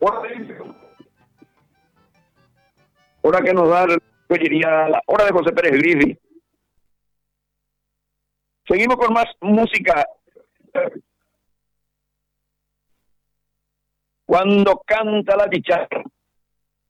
Hora que nos da la hora de José Pérez Grifi. Seguimos con más música. Cuando canta la chicharra.